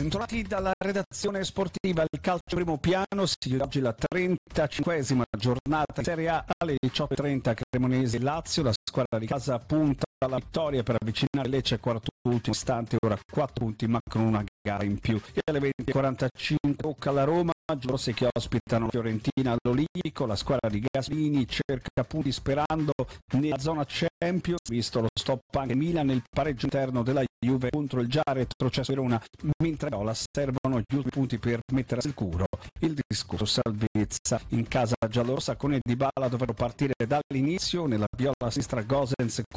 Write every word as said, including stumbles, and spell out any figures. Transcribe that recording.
Bentornati dalla redazione sportiva. Il calcio primo piano si chiude oggi la trentacinquesima giornata in Serie A alle diciotto e trenta. Cremonese Lazio, la squadra di casa punta alla vittoria per avvicinare Lecce al quarto ultimo istante, ora quattro punti ma con una gara in più. E alle venti e quarantacinque tocca la Roma, giallorossi che ospitano Fiorentina all'Olimpico. La squadra di Gasperini cerca punti sperando nella zona Champions, visto lo stop anche Milan, il pareggio interno della Juve contro il già retrocesso Verona, mentre Viola servono gli ultimi punti per mettere al sicuro il discorso salvezza. In casa giallorossa con il Dybala dovrebbero partire dall'inizio, nella viola sinistra Gosens